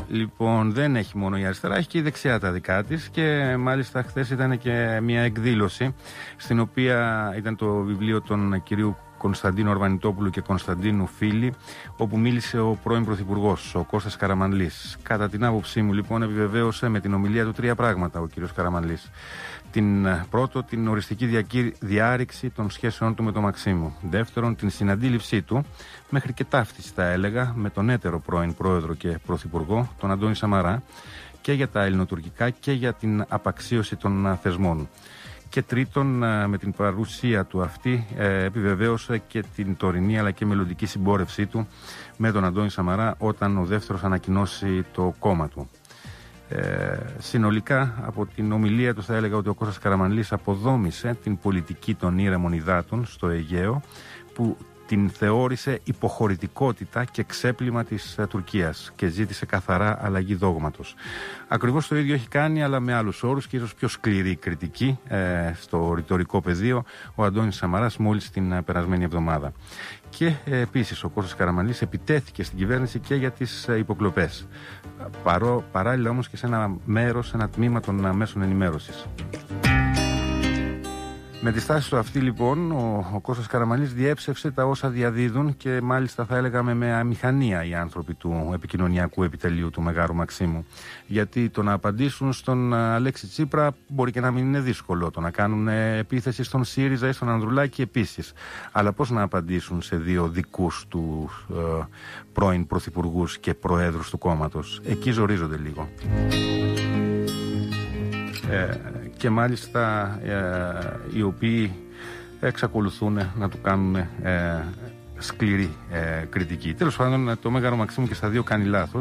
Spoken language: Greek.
Λοιπόν, δεν έχει μόνο η αριστερά, έχει και η δεξιά τα δικά της και μάλιστα χθες ήταν και μια εκδήλωση στην οποία ήταν το βιβλίο των κυρίου Κωνσταντίνου Αρβανιτόπουλου και Κωνσταντίνου Φίλη, όπου μίλησε ο πρώην Πρωθυπουργός, ο Κώστας Καραμανλής. Κατά την άποψή μου, λοιπόν, επιβεβαίωσε με την ομιλία του τρία πράγματα ο κύριος Καραμανλής. Πρώτο, την οριστική διάρρηξη των σχέσεών του με τον Μαξίμου. Δεύτερον, την συναντήληψή του, μέχρι και ταύτιση θα έλεγα, με τον έτερο πρώην πρόεδρο και πρωθυπουργό, τον Αντώνη Σαμαρά, και για τα ελληνοτουρκικά και για την απαξίωση των θεσμών. Και τρίτον, με την παρουσία του αυτή, επιβεβαίωσε και την τωρινή αλλά και μελλοντική συμπόρευσή του με τον Αντώνη Σαμαρά όταν ο δεύτερος ανακοινώσει το κόμμα του. Συνολικά, από την ομιλία του θα έλεγα ότι ο Κώστας Καραμανλής αποδόμησε την πολιτική των ήρεμων υδάτων στο Αιγαίο, που την θεώρησε υποχωρητικότητα και ξέπλυμα της Τουρκίας και ζήτησε καθαρά αλλαγή δόγματος. Ακριβώς το ίδιο έχει κάνει, αλλά με άλλους όρους και ίσως πιο σκληρή κριτική στο ρητορικό πεδίο ο Αντώνης Σαμαράς μόλις την περασμένη εβδομάδα. Και επίσης ο Κώστας Καραμανλής επιτέθηκε στην κυβέρνηση και για τις υποκλοπές. Παράλληλα όμως και σε ένα μέρος, ένα τμήμα των μέσων ενημέρωσης. Με τη στάση του αυτή, λοιπόν, ο Κώστας Καραμανλής διέψευσε τα όσα διαδίδουν και μάλιστα θα έλεγα με αμηχανία οι άνθρωποι του επικοινωνιακού επιτελείου του Μεγάρου Μαξίμου. Γιατί το να απαντήσουν στον Αλέξη Τσίπρα μπορεί και να μην είναι δύσκολο. Το να κάνουν επίθεση στον ΣΥΡΙΖΑ ή στον Ανδρουλάκη επίσης. Αλλά πώς να απαντήσουν σε δύο δικούς του πρώην πρωθυπουργούς και προέδρους του κόμματος? Εκεί ζορίζονται λίγο. Και μάλιστα οι οποίοι εξακολουθούν να του κάνουν σκληρή κριτική. Τέλος πάντων, το Μέγαρο Μαξίμου και στα δύο κάνει λάθος.